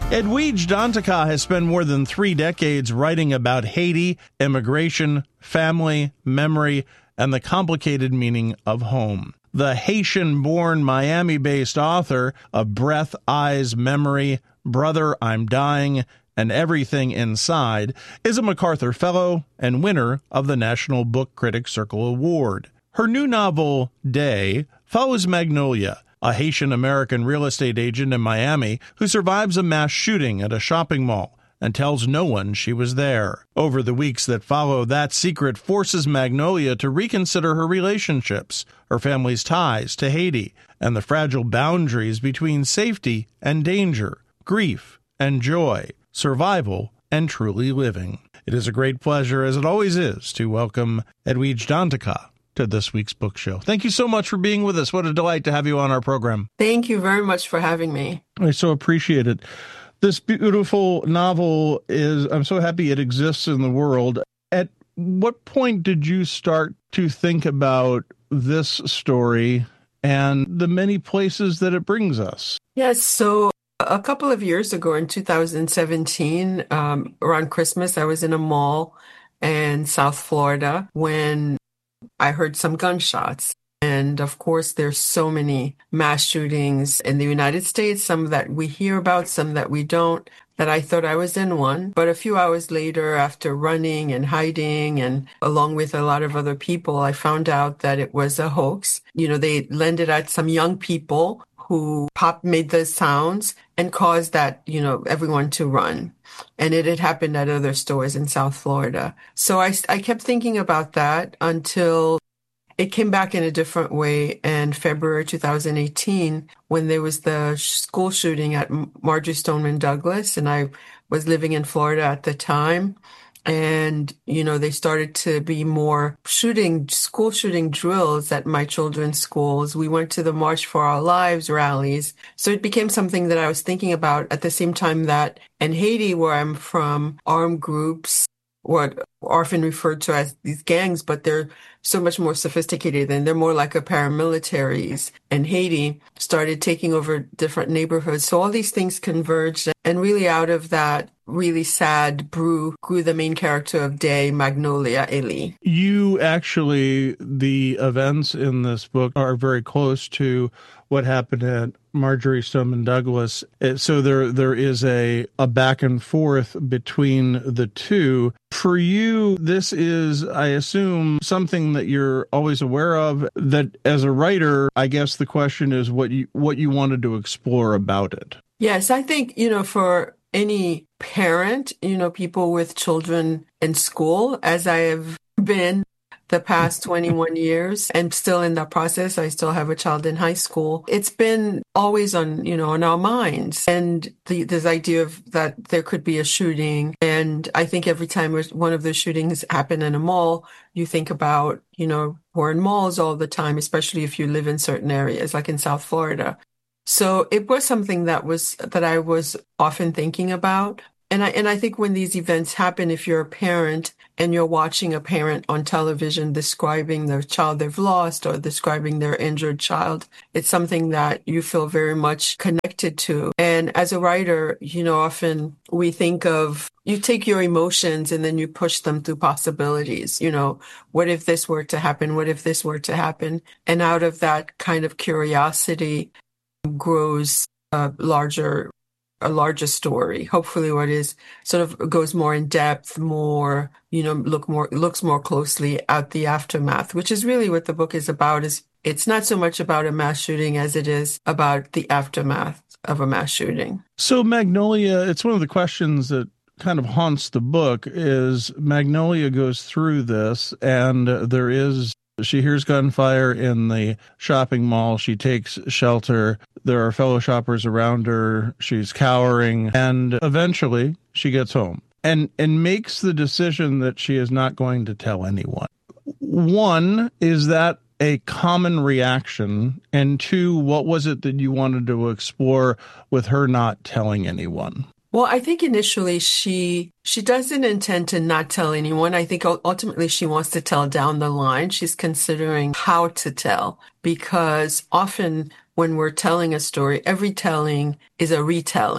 Edwidge Danticat has spent more than 3 decades writing about Haiti, immigration, family, memory, and the complicated meaning of home. The Haitian-born, Miami-based author of Breath, Eyes, Memory, Brother, I'm Dying, and Everything Inside is a MacArthur Fellow and winner of the National Book Critics Circle Award. Her new novel, Day, follows Magnolia, a Haitian-American real estate agent in Miami who survives a mass shooting at a shopping mall and tells no one she was there. Over the weeks that follow, that secret forces Magnolia to reconsider her relationships, her family's ties to Haiti, and the fragile boundaries between safety and danger, grief and joy, survival and truly living. It is a great pleasure, as it always is, to welcome Edwidge Danticat to this week's book show. Thank you so much for being with us. What a delight to have you on our program. Thank you very much for having me. I so appreciate it. This beautiful novel I'm so happy it exists in the world. At what point did you start to think about this story and the many places that it brings us? Yes, so a couple of years ago in 2017, around Christmas, I was in a mall in South Florida when I heard some gunshots. And of course, there's so many mass shootings in the United States, some that we hear about, some that we don't, that I thought I was in one. But a few hours later, after running and hiding, and along with a lot of other people, I found out that it was a hoax. They landed at some young people who made those sounds and caused that, everyone to run. And it had happened at other stores in South Florida. So I kept thinking about that until it came back in a different way in February 2018 when there was the school shooting at Marjory Stoneman Douglas. And I was living in Florida at the time. And, they started to be more school shooting drills at my children's schools. We went to the March for Our Lives rallies. So it became something that I was thinking about at the same time that in Haiti, where I'm from, armed groups, what are often referred to as these gangs, but they're so much more sophisticated and they're more like a paramilitaries. And Haiti started taking over different neighborhoods. So all these things converged, and really out of that really sad grew the main character of Day, Magnolia Elie. The events in this book are very close to what happened at Marjory Stoneman Douglas. So there is a back and forth between the two. For you, this is, I assume, something that you're always aware of, that as a writer, I guess the question is what you wanted to explore about it. Yes, I think, for any parent, people with children in school, as I have been the past 21 years and still in that process, I still have a child in high school. It's been always on our minds. And this idea of that there could be a shooting. And I think every time one of those shootings happen in a mall, you think about, we're in malls all the time, especially if you live in certain areas, like in South Florida. So it was something that I was often thinking about. And I think when these events happen, if you're a parent and you're watching a parent on television describing their child they've lost or describing their injured child, it's something that you feel very much connected to. And as a writer, often we think of, you take your emotions and then you push them through possibilities. What if this were to happen? What if this were to happen? And out of that kind of curiosity grows a larger story. Hopefully what is sort of goes more in depth, more, looks more closely at the aftermath, which is really what the book is about. It's not so much about a mass shooting as it is about the aftermath of a mass shooting. So Magnolia, it's one of the questions that kind of haunts the book is Magnolia goes through this and she hears gunfire in the shopping mall. She takes shelter. There are fellow shoppers around her. She's cowering. And eventually she gets home and makes the decision that she is not going to tell anyone. One, is that a common reaction? And two, what was it that you wanted to explore with her not telling anyone? Well, I think initially she doesn't intend to not tell anyone. I think ultimately she wants to tell down the line. She's considering how to tell, because often when we're telling a story, every telling is a retelling.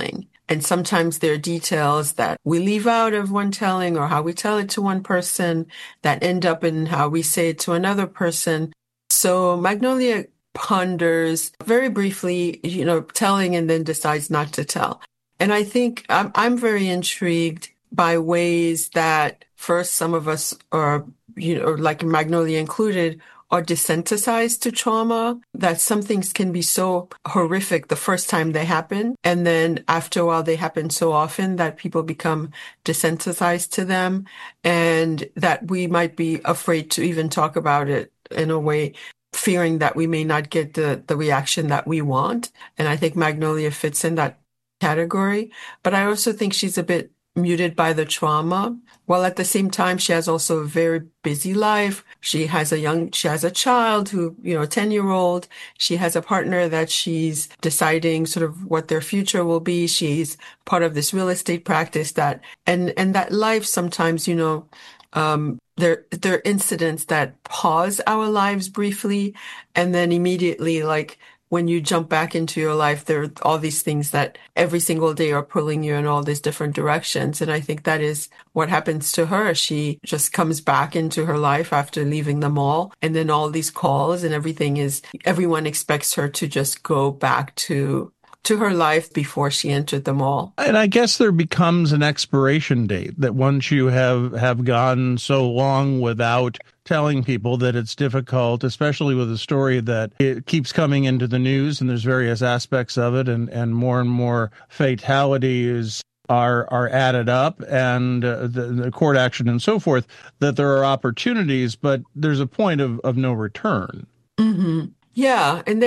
And sometimes there are details that we leave out of one telling or how we tell it to one person that end up in how we say it to another person. So Magnolia ponders very briefly, telling and then decides not to tell. And I think I'm very intrigued by ways that first some of us are, like Magnolia included, are desensitized to trauma, that some things can be so horrific the first time they happen. And then after a while, they happen so often that people become desensitized to them, and that we might be afraid to even talk about it in a way, fearing that we may not get the reaction that we want. And I think Magnolia fits in that category. But I also think she's a bit muted by the trauma, while at the same time she has also a very busy life. She has a child who, a 10-year-old. She has a partner that she's deciding sort of what their future will be. She's part of this real estate practice and that life sometimes, there are incidents that pause our lives briefly, and then immediately, like, when you jump back into your life, there are all these things that every single day are pulling you in all these different directions. And I think that is what happens to her. She just comes back into her life after leaving the mall. And then all these calls and everyone expects her to just go back to her life before she entered the mall. And I guess there becomes an expiration date that once you have gone so long without telling people, that it's difficult, especially with a story that it keeps coming into the news and there's various aspects of it, and more fatalities are added up, and the court action and so forth, that there are opportunities, but there's a point of no return. Mm-hmm. Yeah, and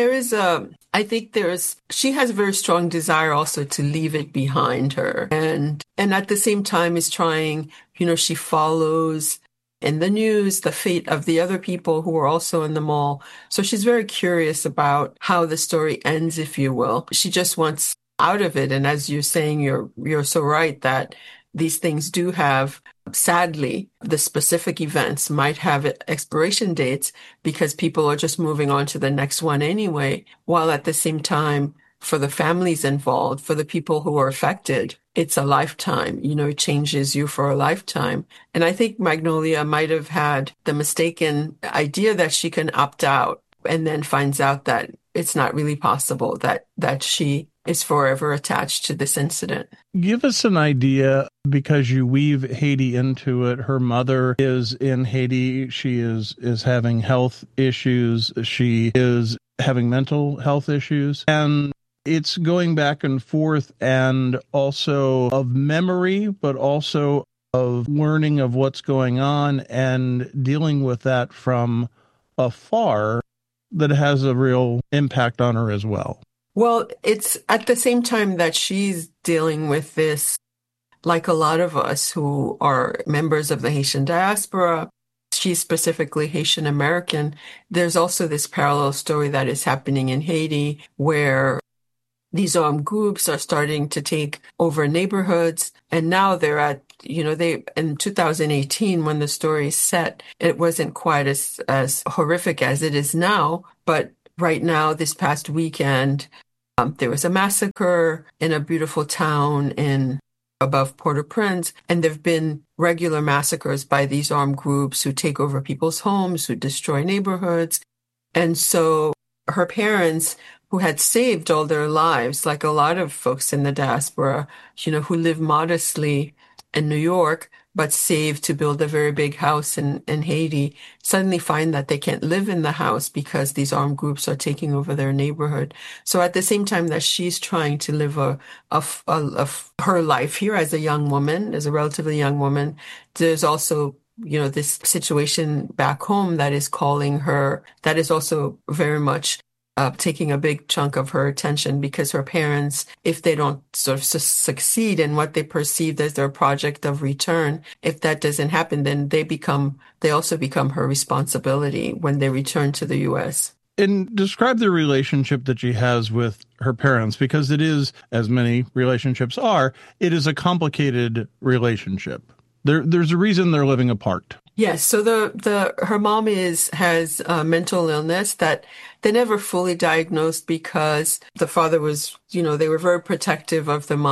she has a very strong desire also to leave it behind her. And at the same time is trying, she follows in the news the fate of the other people who are also in the mall. So she's very curious about how the story ends, if you will. She just wants out of it. And as you're saying, you're so right that these things do have, sadly, the specific events might have expiration dates because people are just moving on to the next one anyway, while at the same time, for the families involved, for the people who are affected, it's a lifetime. It changes you for a lifetime. And I think Magnolia might have had the mistaken idea that she can opt out, and then finds out that it's not really possible, that she is forever attached to this incident. Give us an idea, because you weave Haiti into it. Her mother is in Haiti. She is having health issues. She is having mental health issues. And it's going back and forth, and also of memory, but also of learning of what's going on and dealing with that from afar, that has a real impact on her as well. Well, it's at the same time that she's dealing with this, like a lot of us who are members of the Haitian diaspora. She's specifically Haitian American. There's also this parallel story that is happening in Haiti, where these armed groups are starting to take over neighborhoods. And now they're at, in 2018, when the story is set, it wasn't quite as horrific as it is now. But right now, this past weekend, there was a massacre in a beautiful town above Port-au-Prince, and there have been regular massacres by these armed groups who take over people's homes, who destroy neighborhoods. And so her parents, who had saved all their lives, like a lot of folks in the diaspora, who live modestly in New York, but saved to build a very big house in Haiti, suddenly find that they can't live in the house because these armed groups are taking over their neighborhood. So at the same time that she's trying to live her life here as a young woman, as a relatively young woman, there's also this situation back home that is calling her, that is also very much taking a big chunk of her attention, because her parents, if they don't sort of succeed in what they perceived as their project of return, if that doesn't happen, then they also become her responsibility when they return to the U.S. And describe the relationship that she has with her parents, because it is, as many relationships are, it is a complicated relationship. There's a reason they're living apart. Yes. So her mom has mental illness that they never fully diagnosed, because the father was, they were very protective of the mom.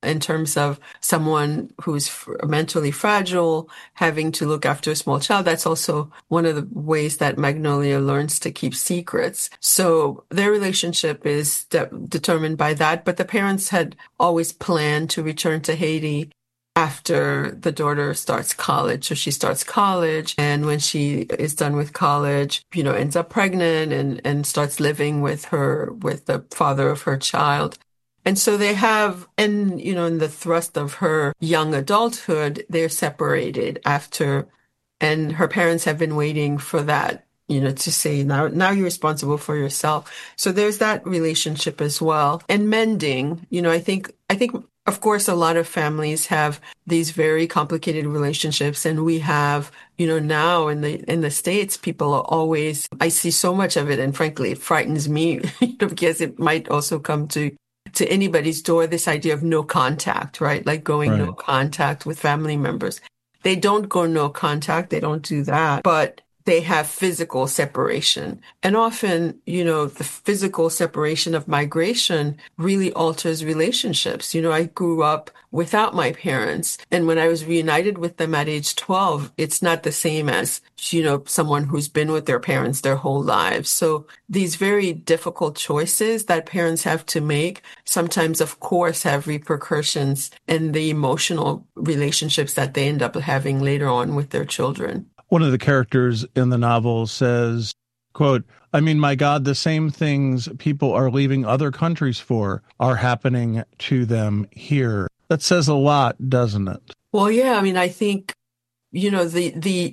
in terms of someone who's mentally fragile, having to look after a small child. That's also one of the ways that Magnolia learns to keep secrets. So their relationship is determined by that. But the parents had always planned to return to Haiti after the daughter starts college. So she starts college, and when she is done with college, ends up pregnant and starts living with the father of her child. And so they have, and, in the thrust of her young adulthood, they're separated after, and her parents have been waiting for that, to say, now you're responsible for yourself. So there's that relationship as well. And mending, I think, of course, a lot of families have these very complicated relationships, and we have, now in the States, people are always, I see so much of it, and frankly, it frightens me, because it might also come to anybody's door, this idea of no contact, right? Like going Right. no contact with family members. They don't go no contact. They don't do that, but they have physical separation. And often, the physical separation of migration really alters relationships. I grew up without my parents, and when I was reunited with them at age 12, it's not the same as, someone who's been with their parents their whole lives. So these very difficult choices that parents have to make sometimes, of course, have repercussions in the emotional relationships that they end up having later on with their children. One of the characters in the novel says, quote, "I mean, my God, the same things people are leaving other countries for are happening to them here." That says a lot, doesn't it? Well, yeah, I mean, I think, the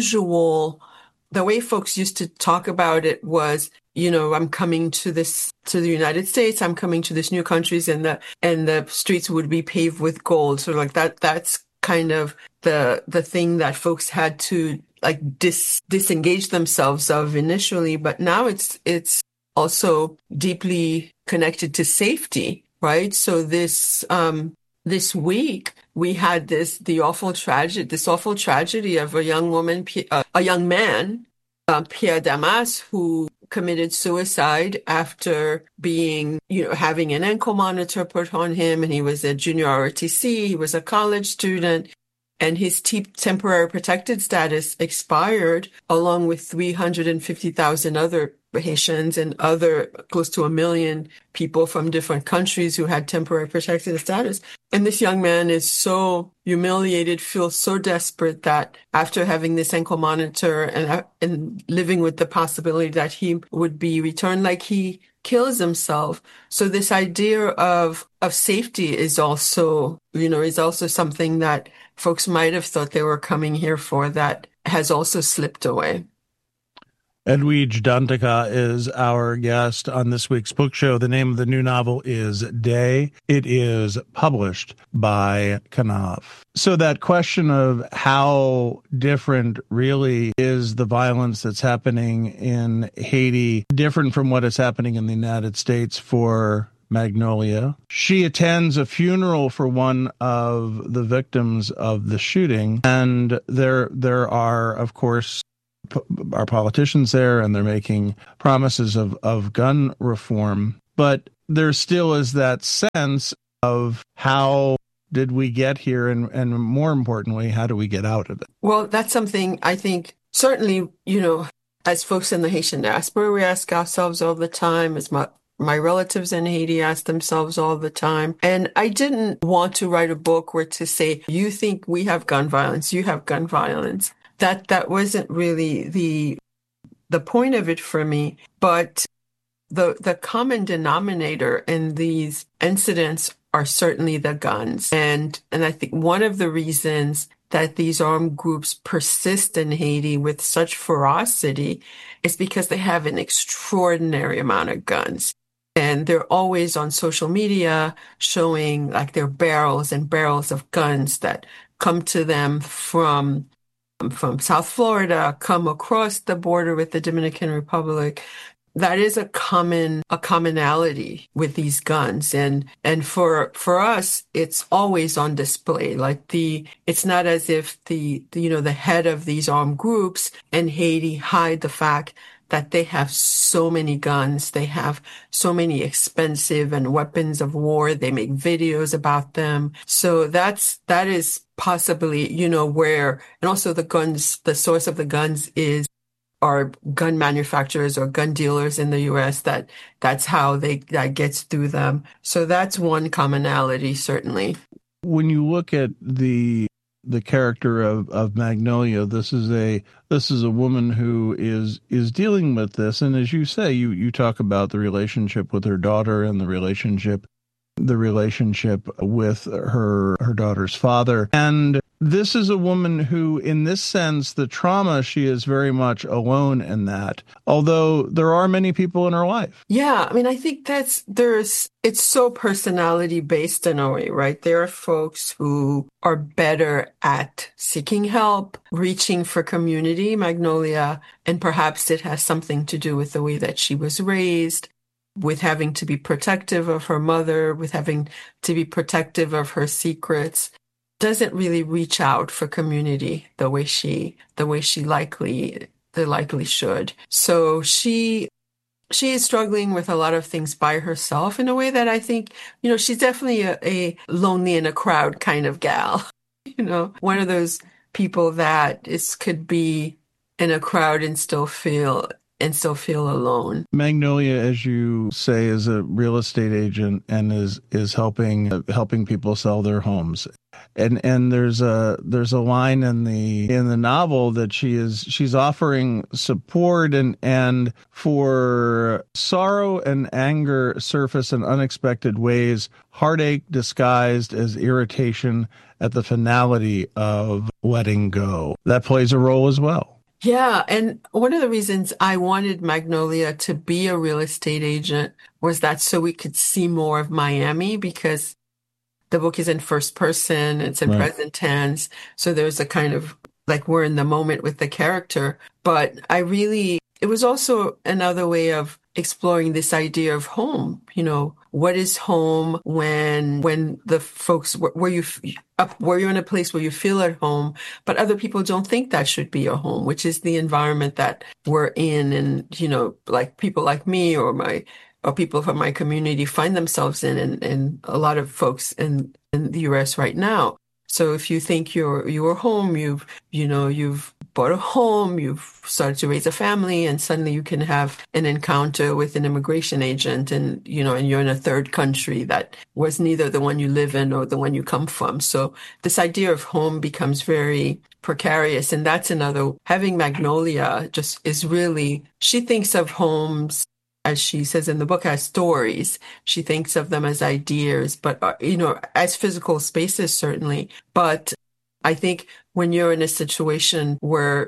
way folks used to talk about it was, I'm coming to the United States, I'm coming to this new countries, and the streets would be paved with gold. So like that's kind of the thing that folks had to like disengage themselves of initially, but now it's also deeply connected to safety, right? So this week we had this awful tragedy of a young man, Pierre Damas, who committed suicide after having an ankle monitor put on him, and he was a junior ROTC, he was a college student, and his temporary protected status expired, along with 350,000 other Haitians and other close to 1 million people from different countries who had temporary protected status. And this young man is so humiliated, feels so desperate that after having this ankle monitor and living with the possibility that he would be returned, like he kills himself. So this idea of safety is also something that folks might have thought they were coming here for that has also slipped away. Edwidge Danticat is our guest on this week's book show. The name of the new novel is Day. It is published by Knopf. So that question of how different really is the violence that's happening in Haiti, different from what is happening in the United States for Magnolia. She attends a funeral for one of the victims of the shooting, and there are, of course, our politicians there, and they're making promises of gun reform. But there still is that sense of how did we get here, and more importantly, how do we get out of it? Well, that's something I think certainly, as folks in the Haitian diaspora, we ask ourselves all the time, as my relatives in Haiti ask themselves all the time. And I didn't want to write a book where to say, you think we have gun violence, you have gun violence. That wasn't really the point of it for me. But the common denominator in these incidents are certainly the guns. And I think one of the reasons that these armed groups persist in Haiti with such ferocity is because they have an extraordinary amount of guns. And they're always on social media showing like their barrels and barrels of guns that come to them from South Florida, come across the border with the Dominican Republic. That is a commonality with these guns. And for us, it's always on display. Like it's not as if the head of these armed groups in Haiti hide the fact that they have so many guns. They have so many expensive and weapons of war. They make videos about them. So that is possibly, where, and also the source of the guns are gun manufacturers or gun dealers in the US that's how that gets through them. So that's one commonality, certainly. When you look at the character of Magnolia, this is a woman who is dealing with this, and as you say, you talk about the relationship with her daughter and the relationship with her daughter's father. And this is a woman who, in this sense, the trauma, she is very much alone in that, although there are many people in her life. Yeah, I mean, I think it's so personality based in a way, right? There are folks who are better at seeking help, reaching for community, Magnolia, and perhaps it has something to do with the way that she was raised, with having to be protective of her mother, with having to be protective of her secrets, doesn't really reach out for community the way she likely should. So she is struggling with a lot of things by herself in a way that I think, she's definitely a lonely in a crowd kind of gal. One of those people that could be in a crowd and still feel alone. Magnolia, as you say, is a real estate agent and is helping people sell their homes. And there's a line in the novel that she's offering support and for sorrow and anger surface in unexpected ways, heartache disguised as irritation at the finality of letting go. That plays a role as well. Yeah, and one of the reasons I wanted Magnolia to be a real estate agent was that so we could see more of Miami, because the book is in first person, it's in present tense, so there's a kind of like we're in the moment with the character. But it was also another way of exploring this idea of home. What is home when the folks where you're in a place where you feel at home, but other people don't think that should be your home, which is the environment that we're in, and like people like me or people from my community find themselves in, and a lot of folks in the US right now. So if you think you're home, you've bought a home, you've started to raise a family, and suddenly you can have an encounter with an immigration agent, and you're in a third country that was neither the one you live in or the one you come from. So this idea of home becomes very precarious, and that's another. Having Magnolia just is really, she thinks of homes, as she says in the book, as stories. She thinks of them as ideas, but, as physical spaces, certainly. But I think when you're in a situation where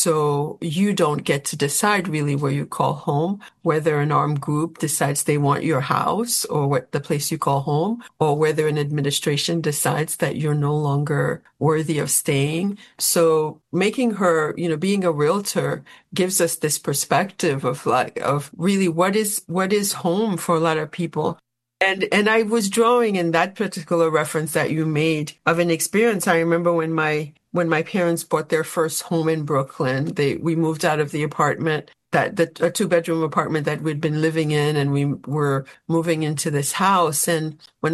you don't get to decide really where you call home, whether an armed group decides they want your house or what the place you call home, or whether an administration decides that you're no longer worthy of staying. So making her, being a realtor gives us this perspective of really what is home for a lot of people. And I was drawing in that particular reference that you made of an experience. I remember when my parents bought their first home in Brooklyn, we moved out of the apartment, a 2-bedroom apartment that we'd been living in, and we were moving into this house. And when